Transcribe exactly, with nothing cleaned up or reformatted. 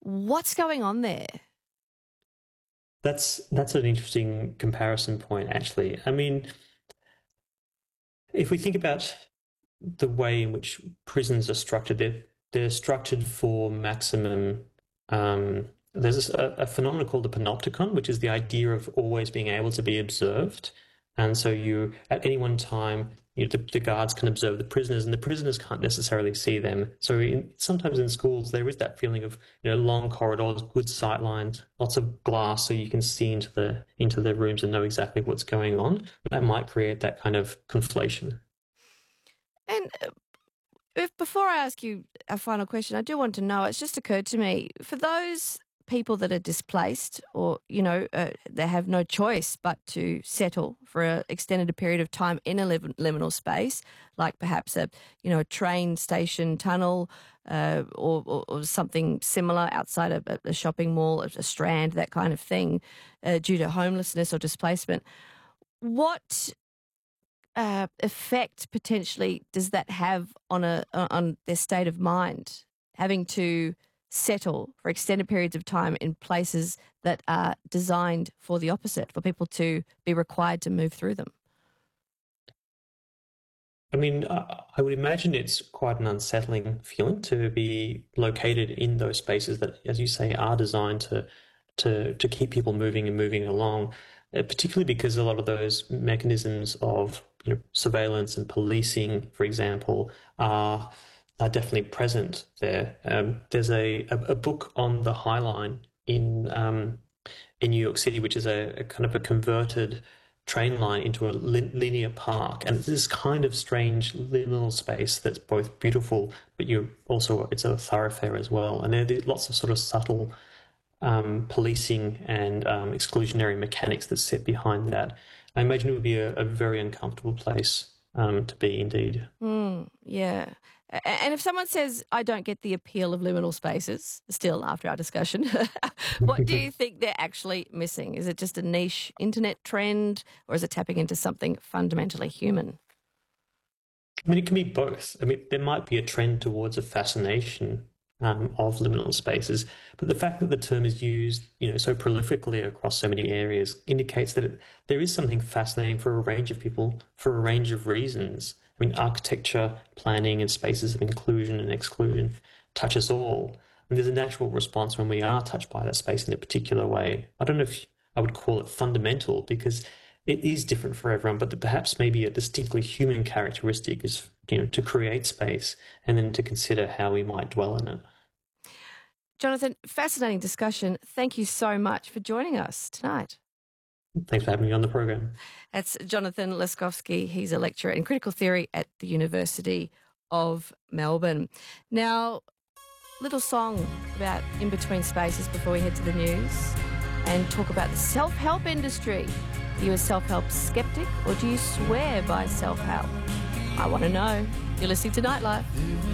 What's going on there? That's that's an interesting comparison point, actually. I mean, if we think about the way in which prisons are structured, they're, they're structured for maximum. Um, there's a, a phenomenon called the panopticon, which is the idea of always being able to be observed. And so you, at any one time, you know, the, the guards can observe the prisoners, and the prisoners can't necessarily see them. So in, sometimes in schools there is that feeling of, you know, long corridors, good sight lines, lots of glass, so you can see into the into the rooms and know exactly what's going on. That might create that kind of conflation. And uh, if before I ask you a final question, I do want to know, it's just occurred to me, for those people that are displaced or, you know, uh, they have no choice but to settle for an extended period of time in a lim- liminal space, like perhaps a, you know, a train station tunnel uh, or, or, or something similar outside a, a shopping mall, a strand, that kind of thing, uh, due to homelessness or displacement. What uh, effect potentially does that have on a on their state of mind, having to settle for extended periods of time in places that are designed for the opposite, for people to be required to move through them? I mean, I I would imagine it's quite an unsettling feeling to be located in those spaces that, as you say, are designed to to to keep people moving and moving along, uh, particularly because a lot of those mechanisms of, you know, surveillance and policing, for example, are are definitely present there. Um, there's a, a a book on the High Line in um, in New York City, which is a, a kind of a converted train line into a lin- linear park, and it's this kind of strange little space that's both beautiful, but you also it's a thoroughfare as well. And there are lots of sort of subtle um, policing and um, exclusionary mechanics that sit behind that. I imagine it would be a, a very uncomfortable place um, to be, indeed. Mm, yeah. A- And if someone says, I don't get the appeal of liminal spaces, still after our discussion, what do you think they're actually missing? Is it just a niche internet trend, or is it tapping into something fundamentally human? I mean, it can be both. I mean, there might be a trend towards a fascination um, of liminal spaces, but the fact that the term is used, you know, so prolifically across so many areas indicates that it, there is something fascinating for a range of people for a range of reasons. I mean, architecture, planning, and spaces of inclusion and exclusion touch us all. And there's a natural response when we are touched by that space in a particular way. I don't know if I would call it fundamental because it is different for everyone, but perhaps maybe a distinctly human characteristic is, you know, to create space and then to consider how we might dwell in it. Jonathan, fascinating discussion. Thank you so much for joining us tonight. Thanks for having me on the program. That's Jonathan Leskovsky. He's a lecturer in critical theory at the University of Melbourne. Now, little song about in between spaces before we head to the news and talk about the self-help industry. Are you a self-help skeptic, or do you swear by self-help? I want to know. You're listening to Nightlife.